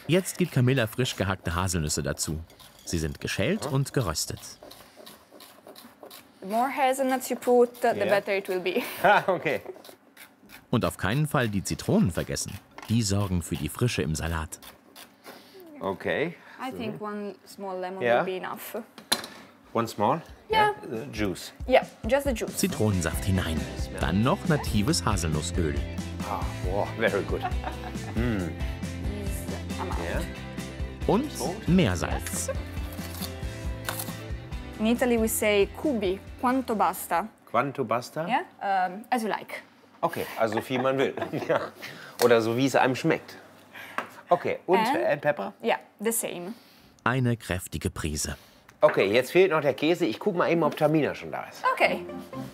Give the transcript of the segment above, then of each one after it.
Jetzt gibt Camilla frisch gehackte Haselnüsse dazu. Sie sind geschält und geröstet. The more hazelnuts you put, the better it will be. Okay. Und auf keinen Fall die Zitronen vergessen. Die sorgen für die Frische im Salat. Okay. I think one small lemon Yeah. will be enough. One small? Yeah. Juice. Yeah, just the juice. Zitronensaft hinein. Dann noch natives Haselnussöl. Ah, wow, very good. This amount. Yeah. Und Meersalz. In Italy we say cubi, quanto basta. Quanto basta? Yeah, as you like. Okay, also so viel man will. Ja. Oder so wie es einem schmeckt. Okay, und Pepper? Yeah, the same. Eine kräftige Prise. Okay, jetzt fehlt noch der Käse. Ich gucke mal eben, ob Tamina schon da ist. Okay.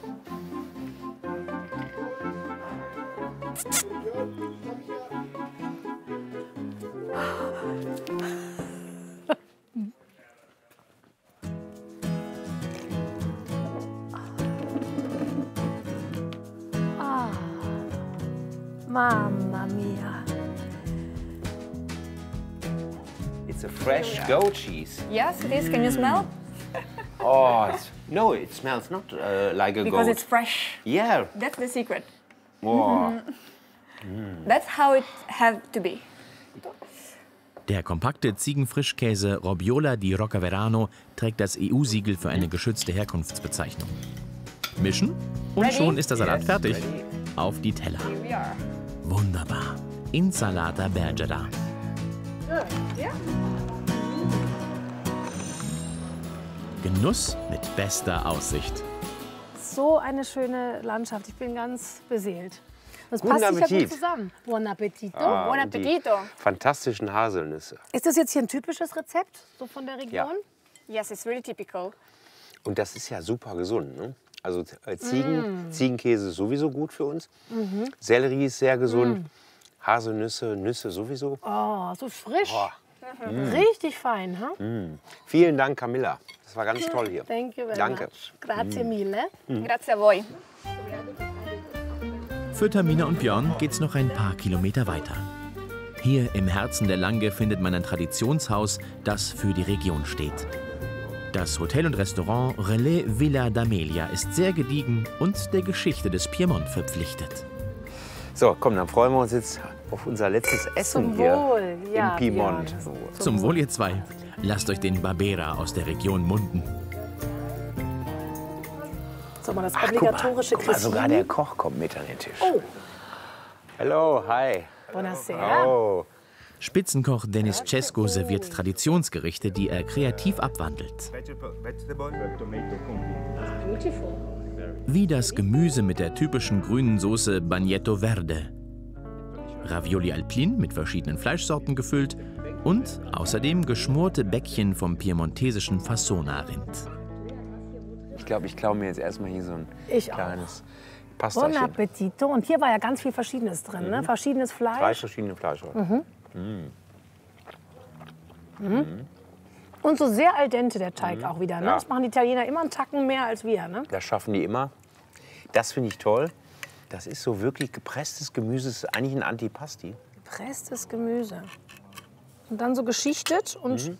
Mamma mia. It's a fresh goat cheese. Yes, it is. Can you smell? Oh, no, it smells not like a Because goat. it's fresh. Yeah. That's the secret. Wow. That's how it have to be. Der kompakte Ziegenfrischkäse Robbiola di Roccaverano trägt das EU-Siegel für eine geschützte Herkunftsbezeichnung. Mischen und Ready? schon ist der Salat Yes, fertig. ready. Auf die Teller. Here we are. Wunderbar. Insalata Bergera. Yeah. Genuss mit bester Aussicht. So eine schöne Landschaft. Ich bin ganz beseelt. Das Guten passt sich ja Appetit. gut zusammen. Buon appetito. Buon und die appetito. Fantastischen Haselnüsse. Ist das jetzt hier ein typisches Rezept, so von der Region? Yes, it's really typical. Und das ist ja super gesund. Ne? Also Ziegenkäse ist sowieso gut für uns. Sellerie ist sehr gesund. Haselnüsse, Nüsse sowieso. Oh, so frisch. Boah. Richtig fein, ha? Vielen Dank, Camilla. Das war ganz toll hier. Thank you very Danke. much. Grazie mille. Grazie a voi. Für Tamina und Björn geht's noch ein paar Kilometer weiter. Hier im Herzen der Lange findet man ein Traditionshaus, das für die Region steht. Das Hotel und Restaurant Relais Villa d'Amelia ist sehr gediegen und der Geschichte des Piemont verpflichtet. So, komm, dann freuen wir uns jetzt auf unser letztes Essen Zum hier Wohl. Ja, im Piemont. Björn. Zum Wohl, ihr zwei. Lasst euch den Barbera aus der Region munden. So, mal das Ach, obligatorische guck mal, sogar Cressini. der Koch kommt mit an den Tisch. Oh, Hallo, hi. buonasera. Oh. Spitzenkoch Denis Cesco serviert Traditionsgerichte, die er kreativ abwandelt. Wie das Gemüse mit der typischen grünen Soße Bagnetto Verde. Ravioli Alpin mit verschiedenen Fleischsorten gefüllt und außerdem geschmorte Bäckchen vom piemontesischen Fassona-Rind. Ich glaube, ich klaue mir jetzt erstmal hier so ein Ich auch. kleines Buon Pastachen. appetito. Und hier war ja ganz viel Verschiedenes drin, ne? Verschiedenes 3 Fleisch. verschiedene Fleischsorten. Und so sehr al dente der Teig auch wieder, ne? Ja. Das machen die Italiener immer einen Tacken mehr als wir, ne? Das schaffen die immer. Das finde ich toll. Das ist so wirklich gepresstes Gemüse. Das ist eigentlich ein Antipasti. Gepresstes Gemüse. Und dann so geschichtet und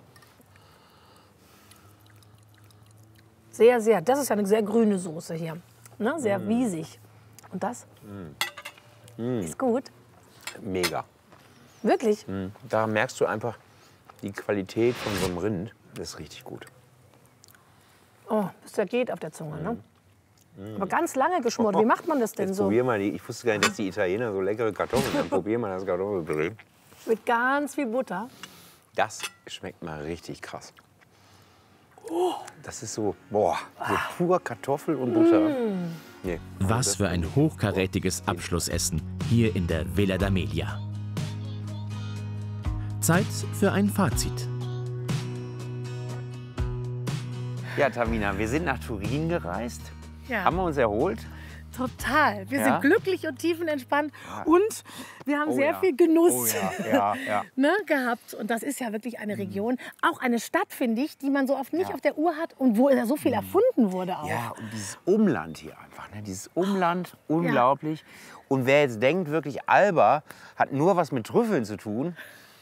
sehr, sehr. Das ist ja eine sehr grüne Soße hier. Ne? Sehr wiesig. Und das? Ist gut. Mega. Wirklich. Da merkst du einfach die Qualität von so einem Rind. Das ist richtig gut. Oh, bis der geht auf der Zunge, ne? Aber ganz lange geschmort. Wie macht man das denn Jetzt so? probier mal die. Ich wusste gar nicht, dass die Italiener so leckere Kartoffeln haben. Probier mal das Kartoffelpüree. Mit ganz viel Butter. Das schmeckt mal richtig krass. Das ist so, boah, so pur Kartoffel und Butter. Nee. Was für ein hochkarätiges Abschlussessen hier in der Villa d'Amelia. Zeit für ein Fazit. Ja, Tamina, wir sind nach Turin gereist. Ja. Haben wir uns erholt? Total. Wir Ja? sind glücklich und tiefenentspannt. Und wir haben sehr ja. viel Genuss Oh ja, ja. ne, gehabt. Und das ist ja wirklich eine Region, auch eine Stadt, finde ich, die man so oft nicht auf der Uhr hat und wo ja so viel erfunden wurde auch. Ja, und dieses Umland hier einfach, ne? Dieses Umland, unglaublich. Und wer jetzt denkt, wirklich Alba hat nur was mit Trüffeln zu tun,